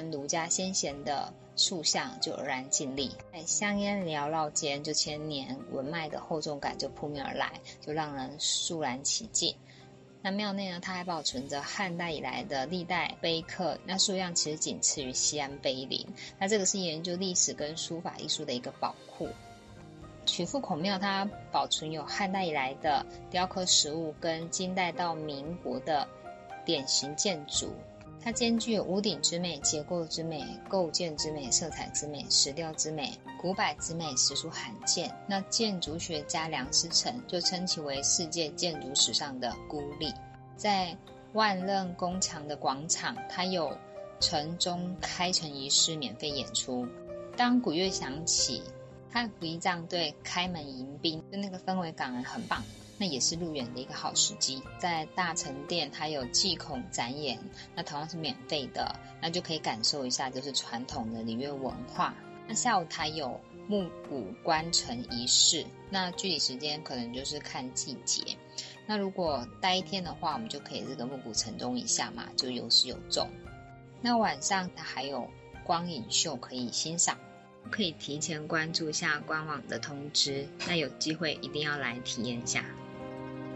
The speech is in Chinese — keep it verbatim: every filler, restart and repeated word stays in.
跟儒家先贤的塑像就而然尽立。在香烟缭绕间，就千年文脉的厚重感就扑面而来，就让人肃然起敬。那庙内呢，它还保存着汉代以来的历代碑刻，那数量其实仅次于西安碑林。那这个是研究历史跟书法艺术的一个宝库。曲阜孔庙它保存有汉代以来的雕刻实物跟金代到民国的典型建筑，它兼具有屋顶之美、结构之美、构建之美、色彩之美、石雕之美、古柏之美，实属罕见。那建筑学家梁思成就称其为世界建筑史上的孤立。在万仞宫墙的广场，它有城中开城仪式免费演出。当鼓乐响起，汉服仪仗队开门迎宾，就那个氛围感很棒，那也是入园的一个好时机。在大成殿还有祭孔展演，那同样是免费的，那就可以感受一下就是传统的礼乐文化。那下午还有暮鼓关城仪式，那具体时间可能就是看季节。那如果待一天的话，我们就可以这个暮鼓晨钟一下嘛，就有始有终。那晚上它还有光影秀可以欣赏，可以提前关注一下官网的通知，那有机会一定要来体验一下。